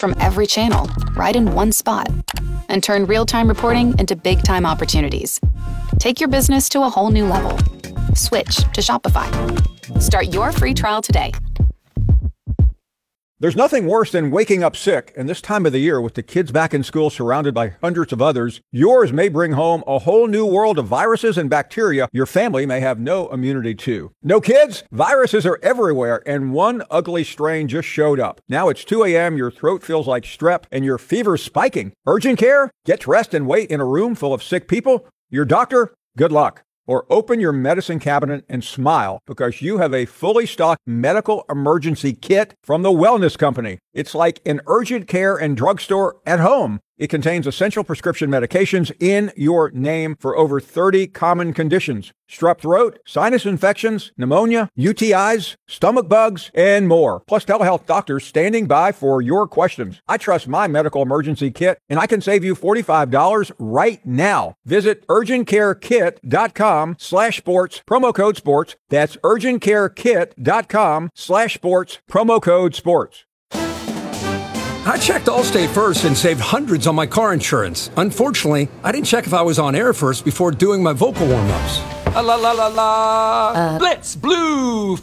from every channel, right in one spot. And turn real-time reporting into big-time opportunities. Take your business to a whole new level. Switch to Shopify. Start your free trial today. There's nothing worse than waking up sick, and this time of the year with the kids back in school surrounded by hundreds of others, yours may bring home a whole new world of viruses and bacteria your family may have no immunity to. No kids? Viruses are everywhere, and one ugly strain just showed up. Now it's 2 a.m., your throat feels like strep, and your fever's spiking. Urgent care? Get dressed and wait in a room full of sick people? Your doctor? Good luck. Or open your medicine cabinet and smile because you have a fully stocked medical emergency kit from the Wellness Company. It's like an urgent care and drugstore at home. It contains essential prescription medications in your name for over 30 common conditions. Strep throat, sinus infections, pneumonia, UTIs, stomach bugs, and more. Plus telehealth doctors standing by for your questions. I trust my medical emergency kit, and I can save you $45 right now. Visit urgentcarekit.com/sports, promo code sports. That's urgentcarekit.com/sports, promo code sports. I checked Allstate first and saved hundreds on my car insurance. Unfortunately, I didn't check if I was on air first before doing my vocal warm-ups. La la la la. Blitz Blue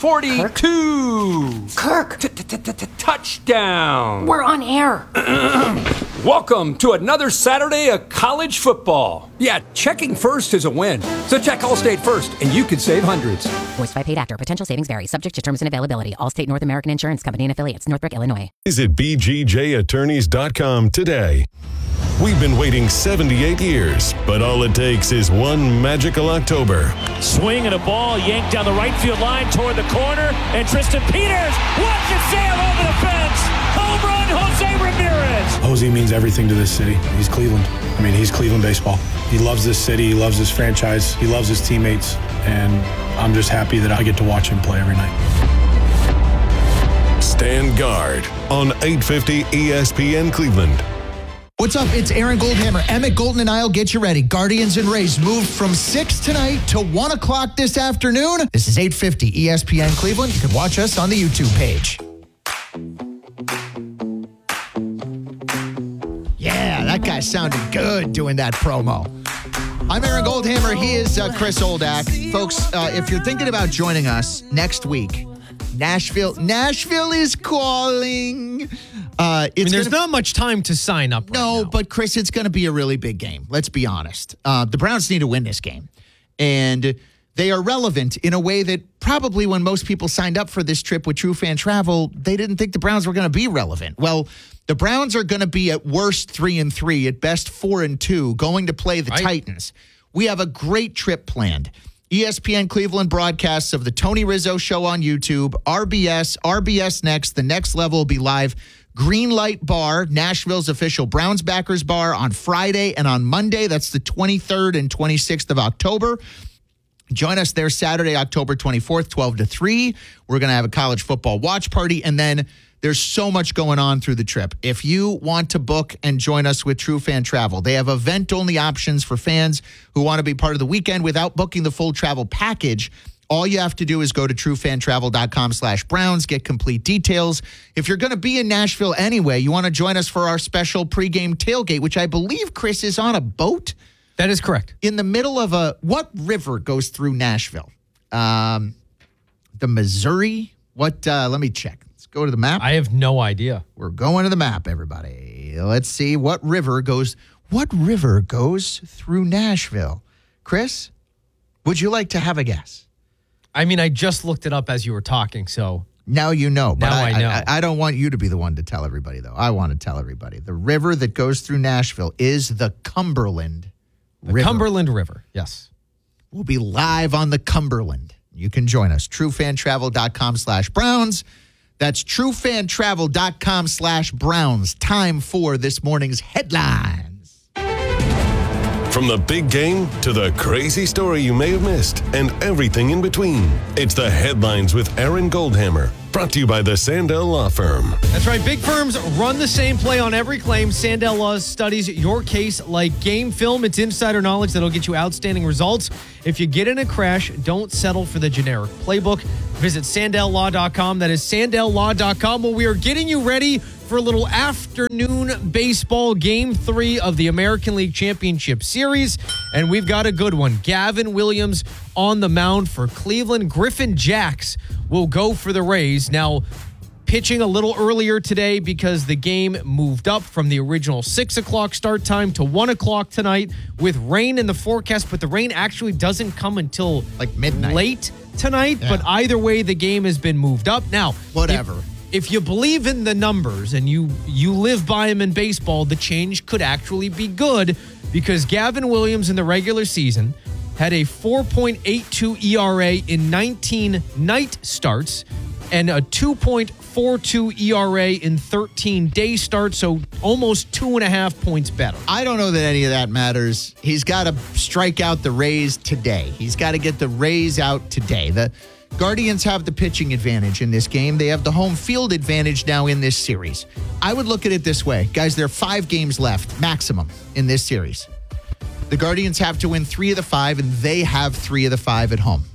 42. Kirk. Touchdown. We're on air. Welcome to another Saturday of college football. Yeah, checking first is a win. So check Allstate first, and you could save hundreds. Voiced by paid actor. Potential savings vary. Subject to terms and availability. Allstate North American Insurance Company and Affiliates. Northbrook, Illinois. Visit bgjattorneys.com today. We've been waiting 78 years, but all it takes is one magical October. Swing and a ball yanked down the right field line toward the corner, and Tristan Peters, watch it sail over the fence. Home run, Jose Ramirez. Jose means everything to this city. He's Cleveland. I mean, he's Cleveland baseball. He loves this city. He loves this franchise. He loves his teammates. And I'm just happy that I get to watch him play every night. Stand Guard on 850 ESPN Cleveland. What's up? It's Aaron Goldhammer. Emmett Golden and I'll get you ready. Guardians and Rays moved from 6 tonight to 1 o'clock this afternoon. This is 850 ESPN Cleveland. You can watch us on the YouTube page. Yeah, that guy sounded good doing that promo. I'm Aaron Goldhammer. He is Chris Oldak. Folks, if you're thinking about joining us next week, Nashville is calling. There's not much time to sign up right now. But Chris, it's going to be a really big game. Let's be honest. The Browns need to win this game. And they are relevant in a way that probably when most people signed up for this trip with True Fan Travel, they didn't think the Browns were going to be relevant. Well, the Browns are going to be at worst 3-3, at best 4-2, going to play the Titans. We have a great trip planned. ESPN Cleveland broadcasts of the Tony Rizzo Show on YouTube, RBS Next. The Next Level will be live. Greenlight Bar, Nashville's official Browns backers bar, on Friday and on Monday. That's the 23rd and 26th of October. Join us there Saturday, October 24th, 12 to 3. We're going to have a college football watch party, and then there's so much going on through the trip. If you want to book and join us with True Fan Travel, they have event-only options for fans who want to be part of the weekend without booking the full travel package. All you have to do is go to truefantravel.com/Browns, get complete details. If you're going to be in Nashville anyway, you want to join us for our special pregame tailgate, which I believe, Chris, is on a boat? That is correct. In the middle of what river goes through Nashville? The Missouri? Let me check. Go to the map. I have no idea. We're going to the map, everybody. Let's see what river goes through Nashville. Chris, would you like to have a guess? I mean, I just looked it up as you were talking, so. Now you know. But now I know. I don't want you to be the one to tell everybody, though. I want to tell everybody. The river that goes through Nashville is the Cumberland River. Cumberland River, yes. We'll be live on the Cumberland. You can join us. truefantravel.com/Browns. That's truefantravel.com/Browns. Time for this morning's headlines. From the big game to the crazy story you may have missed and everything in between. It's the Headlines with Aaron Goldhammer. Brought to you by the Sandell Law Firm. That's right. Big firms run the same play on every claim. Sandell Law studies your case like game film. It's insider knowledge that'll get you outstanding results. If you get in a crash, don't settle for the generic playbook. Visit SandellLaw.com. That is SandellLaw.com. Well, we are getting you ready for a little afternoon baseball, Game 3 of the American League Championship Series, and we've got a good one. Gavin Williams on the mound for Cleveland. Griffin Jax will go for the Rays. Now, pitching a little earlier today because the game moved up from the original 6 o'clock start time to 1 o'clock tonight with rain in the forecast, but the rain actually doesn't come until like midnight late tonight. Yeah. But either way, the game has been moved up. Now, whatever. If you believe in the numbers and you live by them in baseball, the change could actually be good because Gavin Williams in the regular season had a 4.82 ERA in 19 night starts and a 2.42 ERA in 13 day starts, so almost 2.5 points better. I don't know that any of that matters. He's got to strike out the Rays today. He's got to get the Rays out today. The Guardians have the pitching advantage in this game. They have the home field advantage now in this series. I would look at it this way. Guys, there are 5 games left, maximum, in this series. The Guardians have to win 3 of the 5, and they have 3 of the 5 at home.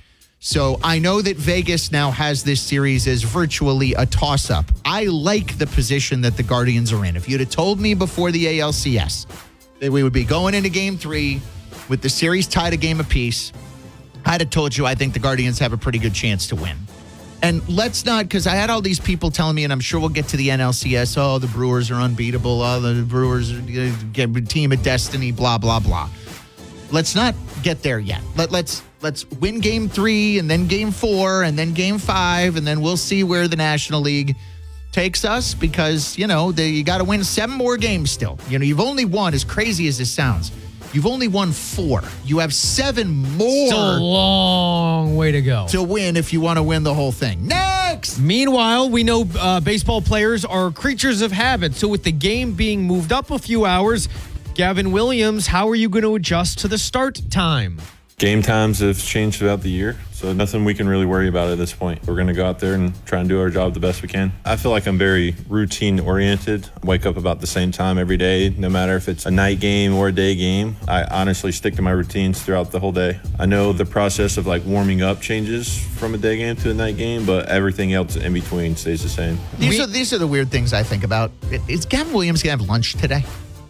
So I know that Vegas now has this series as virtually a toss-up. I like the position that the Guardians are in. If you'd have told me before the ALCS that we would be going into Game 3 with the series tied a game apiece, I'd have told you I think the Guardians have a pretty good chance to win. And let's not, because I had all these people telling me, and I'm sure we'll get to the NLCS, oh, the Brewers are unbeatable, oh, the Brewers are a team of destiny, blah, blah, blah. Let's not get there yet. Let's win Game 3 and then Game 4 and then Game 5, and then we'll see where the National League takes us because, you got to win 7 more games still. You've only won, as crazy as this sounds, you've only won 4. You have 7 more. It's a long way to go to win if you want to win the whole thing. Next! Meanwhile, we know baseball players are creatures of habit. So with the game being moved up a few hours, Gavin Williams, how are you going to adjust to the start time? Game times have changed throughout the year, so nothing we can really worry about at this point. We're going to go out there and try and do our job the best we can. I feel like I'm very routine-oriented. Wake up about the same time every day, no matter if it's a night game or a day game. I honestly stick to my routines throughout the whole day. I know the process of warming up changes from a day game to a night game, but everything else in between stays the same. These are the weird things I think about. Is Gavin Williams going to have lunch today?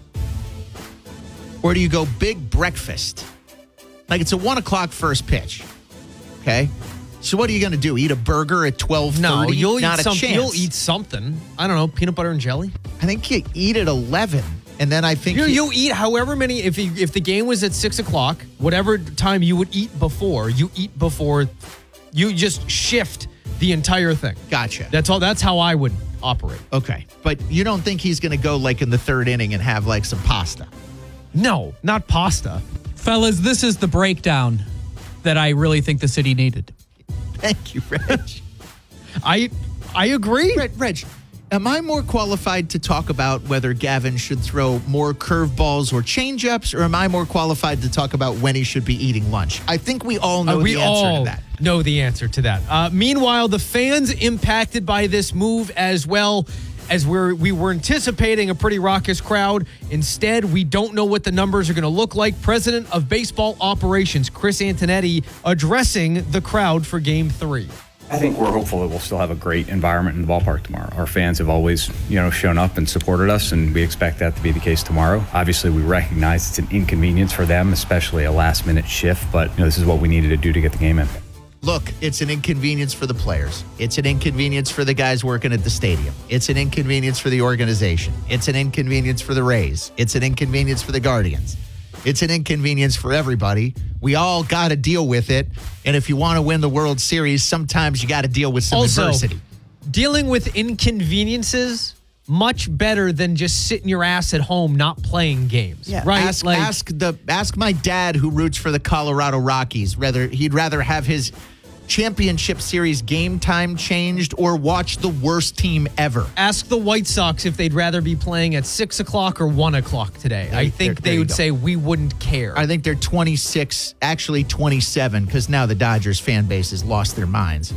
Or do you go big breakfast? It's a 1 o'clock first pitch. Okay? So what are you going to do? Eat a burger at 12:30? No, you'll Not eat a something. chance. You'll eat something. I don't know, peanut butter and jelly? I think you eat at 11. And then I think you'll eat however many, if the game was at 6 o'clock, whatever time you would eat before, you just shift the entire thing. Gotcha. That's how I would operate. Okay. But you don't think he's going to go in the 3rd inning and have some pasta? No, not pasta. Fellas, this is the breakdown that I really think the city needed. Thank you, Reg. I agree. Reg, am I more qualified to talk about whether Gavin should throw more curveballs or changeups, or am I more qualified to talk about when he should be eating lunch? I think we all know the answer to that. Know the answer to that. Meanwhile, the fans impacted by this move as well. As we were anticipating a pretty raucous crowd. Instead, we don't know what the numbers are going to look like. President of Baseball Operations, Chris Antonetti, addressing the crowd for Game 3. I think we're hopeful that we'll still have a great environment in the ballpark tomorrow. Our fans have always, shown up and supported us, and we expect that to be the case tomorrow. Obviously, we recognize it's an inconvenience for them, especially a last-minute shift, but this is what we needed to do to get the game in. Look, it's an inconvenience for the players. It's an inconvenience for the guys working at the stadium. It's an inconvenience for the organization. It's an inconvenience for the Rays. It's an inconvenience for the Guardians. It's an inconvenience for everybody. We all got to deal with it. And if you want to win the World Series, sometimes you got to deal with some adversity. Dealing with inconveniences, much better than just sitting your ass at home not playing games. Yeah, right? Ask my dad who roots for the Colorado Rockies. He'd rather have his championship series game time changed or watch the worst team ever. Ask the White Sox if they'd rather be playing at 6 o'clock or 1 o'clock today. I think they would say we wouldn't care. I think they're 26, actually 27, because now the Dodgers fan base has lost their minds.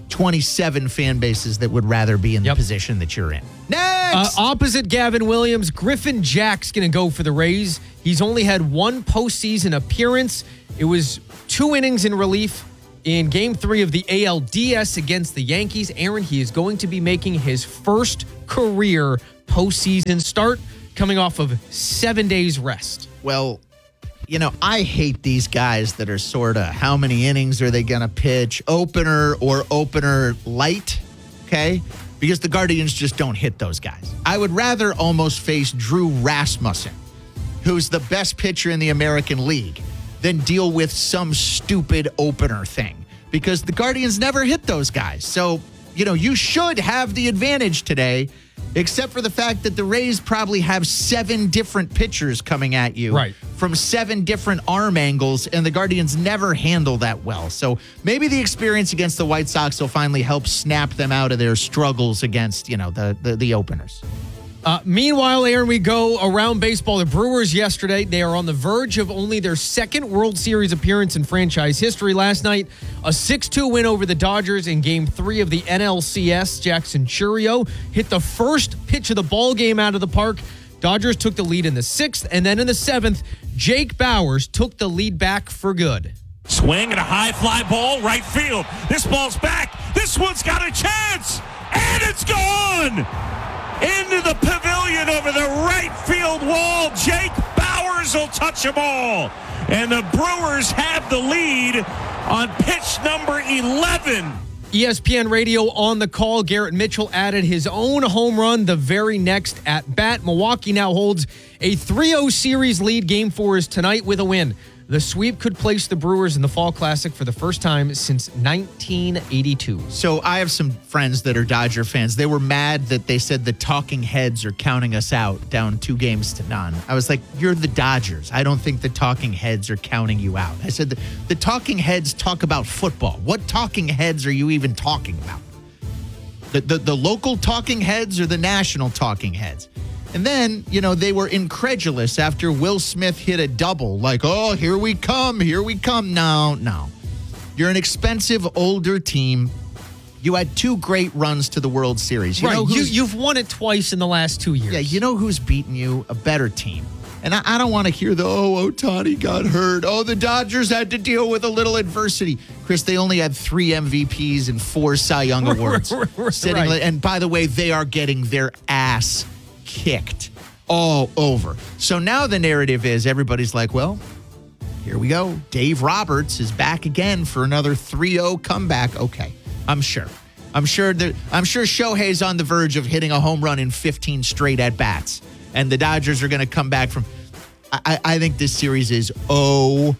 27 fan bases that would rather be in the position that you're in. Next! Opposite Gavin Williams, Griffin Jax going to go for the Rays. He's only had 1 postseason appearance. It was 2 innings in relief In Game 3 of the ALDS against the Yankees, Aaron, he is going to be making his first career postseason start, coming off of 7 days rest. Well, you know, I hate these guys that are sort of, how many innings are they going to pitch? Opener or opener light, okay? Because the Guardians just don't hit those guys. I would rather almost face Drew Rasmussen, who's the best pitcher in the American League, than deal with some stupid opener thing. Because the Guardians never hit those guys. So, you know, you should have the advantage today, except for the fact that the Rays probably have 7 different pitchers coming at you from 7 different arm angles, and the Guardians never handle that well. So maybe the experience against the White Sox will finally help snap them out of their struggles against, you know, the openers. Meanwhile, Aaron, we go around baseball. The Brewers yesterday, they are on the verge of only their second World Series appearance in franchise history. Last night, a 6-2 win over the Dodgers in Game 3 of the NLCS. Jackson Chourio hit the first pitch of the ball game out of the park. Dodgers took the lead in the 6th, and then in the 7th, Jake Bauers took the lead back for good. Swing and a high fly ball, right field. This ball's back. This one's got a chance, and it's gone! Into the pavilion over the right field wall. Jake Bauers will touch them all. And the Brewers have the lead on pitch number 11. ESPN Radio on the call. Garrett Mitchell added his own home run the very next at bat. Milwaukee now holds a 3-0 series lead. Game 4 is tonight with a win. The sweep could place the Brewers in the Fall Classic for the first time since 1982. So I have some friends that are Dodger fans. They were mad that they said the talking heads are counting us out down 2-0. I was like, you're the Dodgers. I don't think the talking heads are counting you out. I said, the talking heads talk about football. What talking heads are you even talking about? The local talking heads or the national talking heads? And then, you know, they were incredulous after Will Smith hit a double. Like, oh, here we come. No. You're an expensive, older team. You had 2 great runs to the World Series. You've won it twice in the last 2 years. Yeah, you know who's beaten you? A better team. And I don't want to hear Ohtani got hurt. Oh, the Dodgers had to deal with a little adversity. Chris, they only had 3 MVPs and 4 Cy Young Awards. And by the way, they are getting their ass kicked all over. So now the narrative is everybody's like, well, here we go. Dave Roberts is back again for another 3-0 comeback. Okay, I'm sure Shohei's on the verge of hitting a home run in 15 straight at bats, and the Dodgers are going to come back from. I think this series is OVER,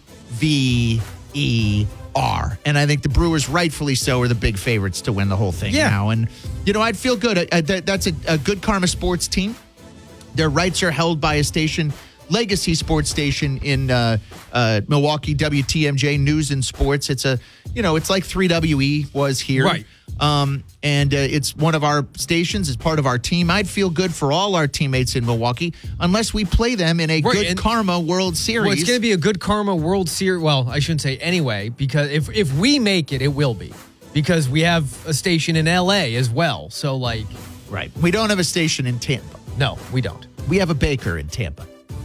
and I think the Brewers, rightfully so, are the big favorites to win the whole thing now. And you know, I'd feel good. That's a good Karma Sports team. Their rights are held by a station, legacy sports station in Milwaukee, WTMJ News and Sports. It's it's like 3WE was here. Right. And it's one of our stations. It's part of our team. I'd feel good for all our teammates in Milwaukee unless we play them in a Good Karma World Series. Well, it's going to be a Good Karma World Series. Well, I shouldn't say anyway, because if we make it, it will be. Because we have a station in L.A. as well. So, like... Right. We don't have a station in Tampa. No, we don't. We have a baker in Tampa.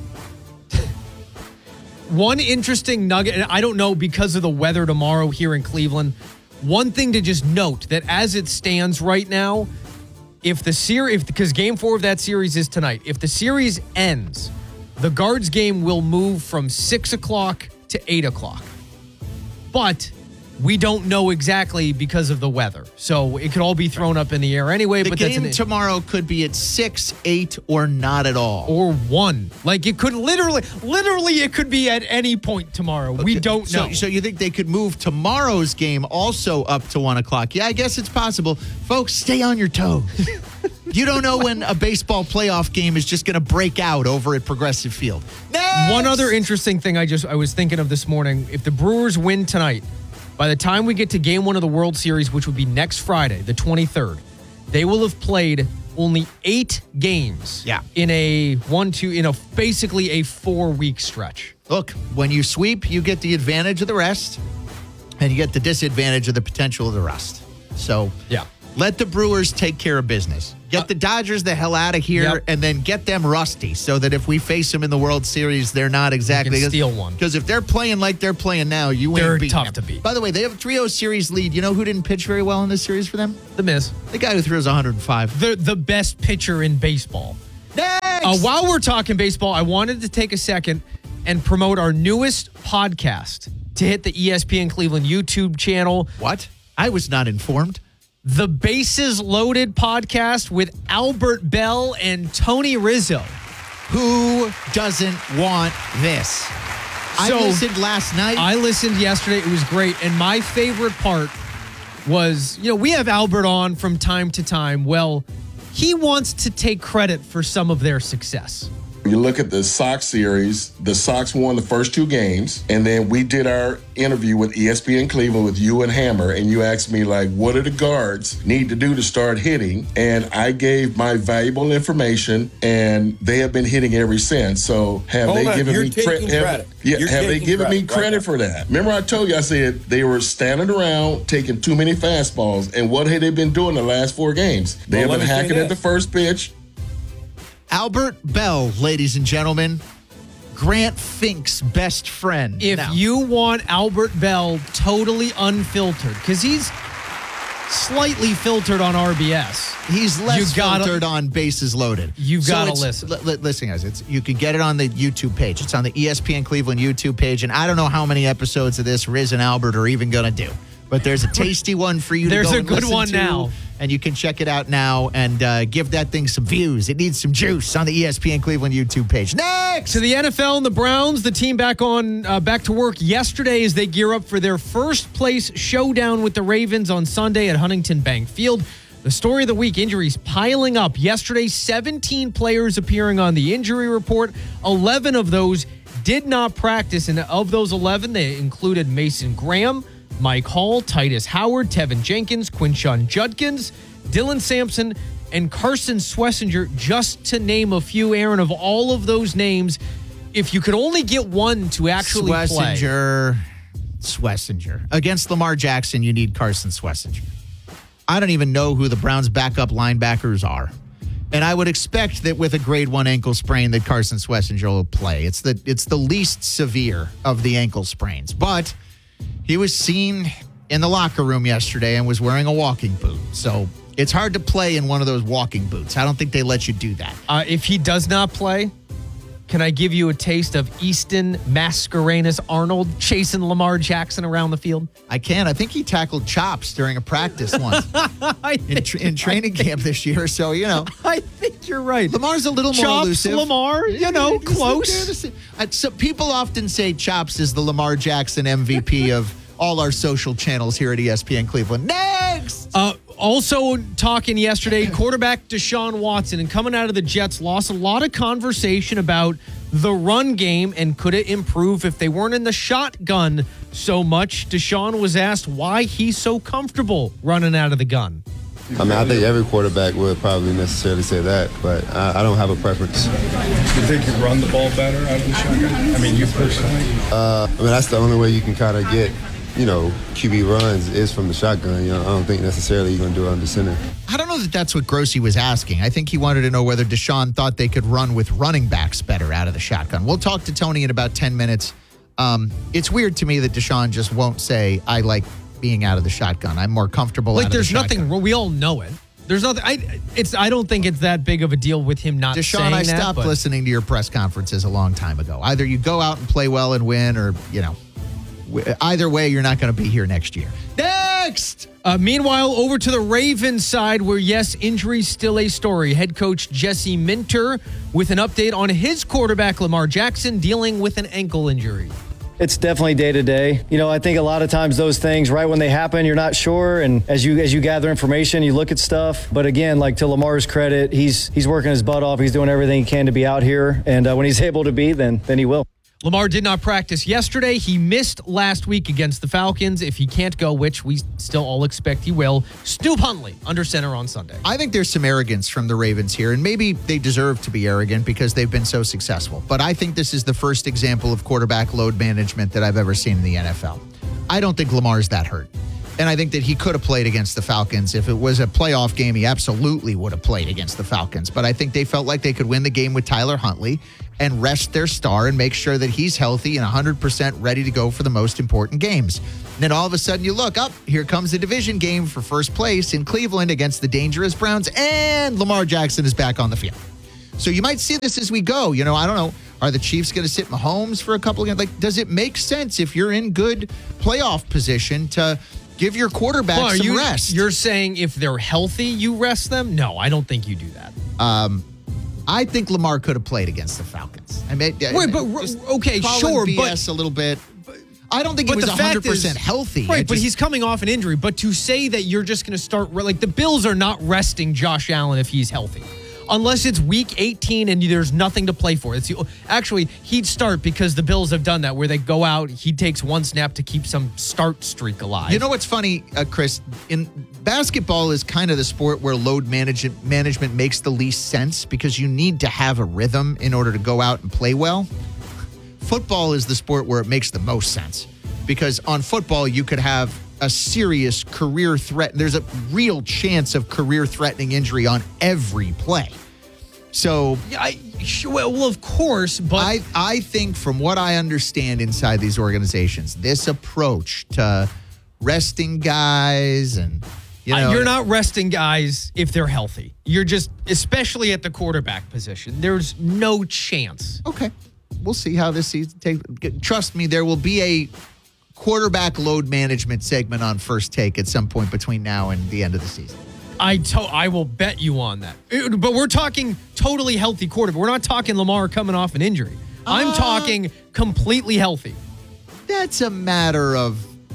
One interesting nugget, and I don't know because of the weather tomorrow here in Cleveland, one thing to just note that as it stands right now, because Game 4 of that series is tonight, if the series ends, the Guards game will move from 6 o'clock to 8 o'clock. But we don't know exactly because of the weather. So it could all be thrown up in the air anyway. The game tomorrow could be at 6, 8, or not at all. Or 1. Like it could literally it could be at any point tomorrow. Okay. We don't know. So you think they could move tomorrow's game also up to 1 o'clock? Yeah, I guess it's possible. Folks, stay on your toes. You don't know when a baseball playoff game is just going to break out over at Progressive Field. Next! One other interesting thing I was thinking of this morning. If the Brewers win tonight, by the time we get to Game 1 of the World Series, which would be next Friday, the 23rd, they will have played only 8 games in basically a 4-week stretch. Look, when you sweep, you get the advantage of the rest, and you get the disadvantage of the potential of the rest. So, Let the Brewers take care of business. Get the Dodgers the hell out of here, and then get them rusty so that if we face them in the World Series, they're not exactly... You can steal one. Because if they're playing like they're playing now, you ain't beating tough them. to beat. By the way, they have a 3-0 series lead. You know who didn't pitch very well in this series for them? The Miz. The guy who throws 105. The best pitcher in baseball. Next! While we're talking baseball, I wanted to take a second and promote our newest podcast to hit the ESPN Cleveland YouTube channel. What? I was not informed. The Bases Loaded podcast with Albert Bell and Tony Rizzo. Who doesn't want this? I listened last night. I listened yesterday. It was great. And my favorite part was, we have Albert on from time to time. Well, he wants to take credit for some of their success. You look at the Sox series, the Sox won the first 2 games, and then we did our interview with ESPN Cleveland with you and Hammer, and you asked me, what do the guards need to do to start hitting? And I gave my valuable information, and they have been hitting ever since. So have they given me credit? Have they given me credit for that? Remember I told you, I said they were standing around taking too many fastballs, and what had they been doing the last 4 games? They have been hacking at the first pitch. Albert Bell, ladies and gentlemen, Grant Fink's best friend. If you want Albert Bell totally unfiltered, because he's slightly filtered on RBS. He's less filtered on Bases Loaded. You've got to listen. Listen, guys, you can get it on the YouTube page. It's on the ESPN Cleveland YouTube page, and I don't know how many episodes of this Riz and Albert are even going to do. But there's a tasty one for you to go and listen to. There's a good one now. And you can check it out now and give that thing some views. It needs some juice on the ESPN Cleveland YouTube page. Next! To the NFL and the Browns, the team back to work yesterday as they gear up for their first place showdown with the Ravens on Sunday at Huntington Bank Field. The story of the week, injuries piling up. Yesterday, 17 players appearing on the injury report. 11 of those did not practice, and of those 11, they included Mason Graham, Mike Hall, Titus Howard, Tevin Jenkins, Quinshon Judkins, Dylan Sampson, and Carson Swessinger, just to name a few, Aaron. Of all of those names, if you could only get one to actually play. Swessinger. Against Lamar Jackson, you need Carson Swessinger. I don't even know who the Browns' backup linebackers are. And I would expect that with a grade 1 ankle sprain that Carson Swessinger will play. It's the least severe of the ankle sprains. But he was seen in the locker room yesterday and was wearing a walking boot. So it's hard to play in one of those walking boots. I don't think they let you do that. If he does not play, can I give you a taste of Easton Mascarenas Arnold chasing Lamar Jackson around the field? I can. I think he tackled Chops during a practice once in training camp this year. So, I think you're right. Lamar's a little more elusive. Lamar, close. So people often say Chops is the Lamar Jackson MVP of all our social channels here at ESPN Cleveland. Next! Also talking yesterday, quarterback Deshaun Watson, and coming out of the Jets, lost a lot of conversation about the run game and could it improve if they weren't in the shotgun so much. Deshaun was asked why he's so comfortable running out of the gun. I mean, I think every quarterback would probably necessarily say that, but I don't have a preference. Do you think you run the ball better out of the shotgun? I mean, you personally? That's the only way you can kind of get QB runs is from the shotgun. I don't think necessarily you're going to do it under center. I don't know that that's what Grossi was asking. I think he wanted to know whether Deshaun thought they could run with running backs better out of the shotgun. We'll talk to Tony in about 10 minutes. It's weird to me that Deshaun just won't say, I like being out of the shotgun. I'm more comfortable out of the shotgun. There's nothing wrong. We all know it. There's nothing. I don't think it's that big of a deal with him not saying that. Deshaun, I stopped listening to your press conferences a long time ago. Either you go out and play well and win, or, either way, you're not going to be here next year. Next! Meanwhile, over to the Ravens side, where, yes, injury's still a story. Head coach Jesse Minter with an update on his quarterback, Lamar Jackson, dealing with an ankle injury. It's definitely day to day. I think a lot of times those things, right when they happen, you're not sure. And as you gather information, you look at stuff. But again, to Lamar's credit, he's working his butt off. He's doing everything he can to be out here. And when he's able to be, then he will. Lamar did not practice yesterday. He missed last week against the Falcons. If he can't go, which we still all expect he will, Stu Huntley under center on Sunday. I think there's some arrogance from the Ravens here, and maybe they deserve to be arrogant because they've been so successful. But I think this is the first example of quarterback load management that I've ever seen in the NFL. I don't think Lamar's that hurt. And I think that he could have played against the Falcons. If it was a playoff game, he absolutely would have played against the Falcons. But I think they felt like they could win the game with Tyler Huntley and rest their star and make sure that he's healthy and 100% ready to go for the most important games. And then all of a sudden you look up, here comes the division game for first place in Cleveland against the dangerous Browns, and Lamar Jackson is back on the field. So you might see this as we go. You know, I don't know. Are the Chiefs going to sit Mahomes for a couple of games? Like, does it make sense if you're in good playoff position to give your quarterback some rest? You're saying if they're healthy, you rest them? No, I don't think you do that. I think Lamar could have played against the Falcons. Okay, sure, BS a little bit. I don't think he was 100% healthy. Right, but he's coming off an injury. But to say that you're just going to start, like the Bills are not resting Josh Allen if he's healthy. Unless it's week 18 and there's nothing to play for. Actually, he'd start because the Bills have done that where they go out, he takes one snap to keep some start streak alive. You know what's funny, Chris? In basketball is kind of the sport where load management makes the least sense because you need to have a rhythm in order to go out and play well. Football is the sport where it makes the most sense because on football you could have a serious career threat. There's a real chance of career-threatening injury on every play. So, well, of course, but I think from what I understand inside these organizations, this approach to resting guys and, you're not resting guys if they're healthy. You're just, especially at the quarterback position, there's no chance. Okay. We'll see how this season takes. Trust me, there will be a quarterback load management segment on First Take at some point between now and the end of the season. I will bet you on that. But we're talking totally healthy quarterback. We're not talking Lamar coming off an injury. I'm talking completely healthy. That's a matter of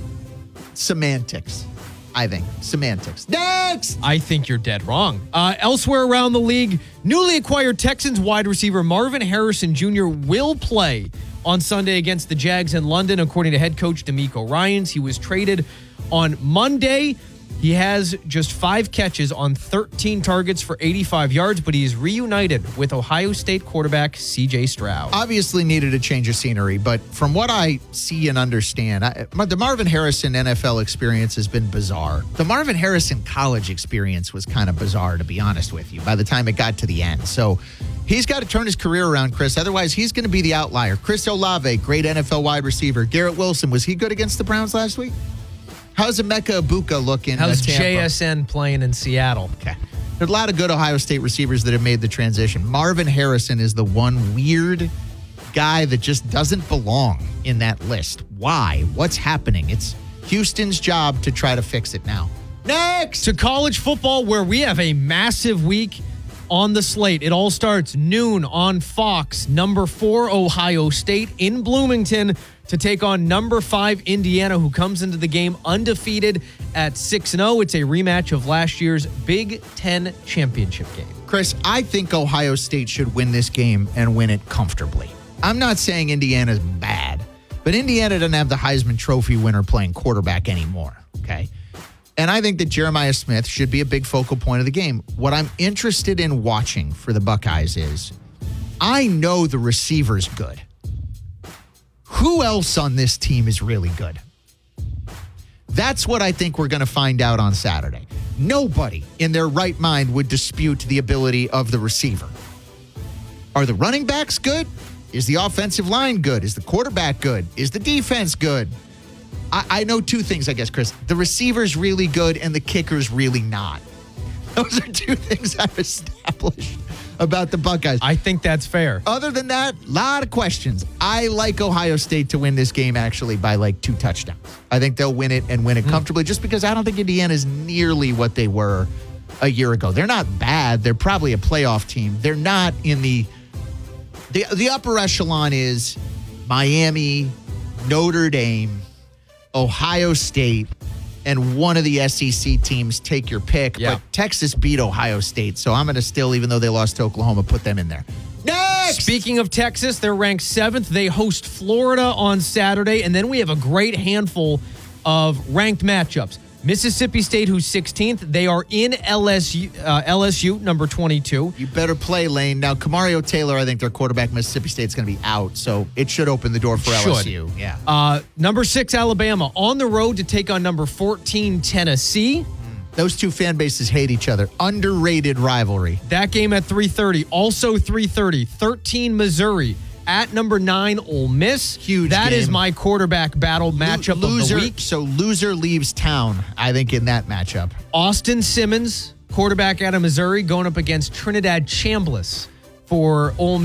semantics, I think. Semantics. Next! I think you're dead wrong. Elsewhere around the league, newly acquired Texans wide receiver Marvin Harrison Jr. will play on Sunday against the Jags in London, according to head coach DeMeco Ryans. He was traded on Monday. He has just 5 catches on 13 targets for 85 yards, but he is reunited with Ohio State quarterback C.J. Stroud. Obviously needed a change of scenery, but from what I see and understand, the Marvin Harrison NFL experience has been bizarre. The Marvin Harrison college experience was kind of bizarre, to be honest with you, by the time it got to the end. So he's got to turn his career around, Chris. Otherwise, he's going to be the outlier. Chris Olave, great NFL wide receiver. Garrett Wilson, was he good against the Browns last week? How's Emeka Ibuka looking? How's JSN playing in Seattle? Okay. There's a lot of good Ohio State receivers that have made the transition. Marvin Harrison is the one weird guy that just doesn't belong in that list. Why? What's happening? It's Houston's job to try to fix it now. Next! To college football, where we have a massive week on the slate. It all starts noon on Fox. Number 4, Ohio State in Bloomington to take on number 5, Indiana, who comes into the game undefeated at 6-0. It's a rematch of last year's Big Ten championship game. Chris, I think Ohio State should win this game and win it comfortably. I'm not saying Indiana's bad, but Indiana doesn't have the Heisman Trophy winner playing quarterback anymore, okay? And I think that Jeremiah Smith should be a big focal point of the game. What I'm interested in watching for the Buckeyes is, I know the receiver's good. Who else on this team is really good? That's what I think we're going to find out on Saturday. Nobody in their right mind would dispute the ability of the receiver. Are the running backs good? Is the offensive line good? Is the quarterback good? Is the defense good? I know 2 things, I guess, Chris. The receiver's really good and the kicker's really not. Those are 2 things I've established about the Buckeyes. I think that's fair. Other than that, a lot of questions. I like Ohio State to win this game actually by like 2 touchdowns. I think they'll win it and win it comfortably just because I don't think Indiana's nearly what they were a year ago. They're not bad. They're probably a playoff team. They're not in the upper echelon is Miami, Notre Dame, Ohio State, and one of the SEC teams, take your pick. Yeah. But Texas beat Ohio State, so I'm going to still, even though they lost to Oklahoma, put them in there. Next! Speaking of Texas, they're ranked 7th. They host Florida on Saturday, and then we have a great handful of ranked matchups. Mississippi State, who's 16th, they are in LSU, number 22. You better play, Lane. Now, Kamario Taylor, I think their quarterback, Mississippi State's going to be out, so it should open the door for LSU. Yeah. Number 6, Alabama, on the road to take on number 14, Tennessee. Those two fan bases hate each other. Underrated rivalry. That game at 3:30. Also 3:30, 13, Missouri. At number 9, Ole Miss. Huge That game. is my quarterback battle matchup Loser, of the week. So loser leaves town, I think, in that matchup. Austin Simmons, quarterback out of Missouri, going up against Trinidad Chambliss for Ole Miss.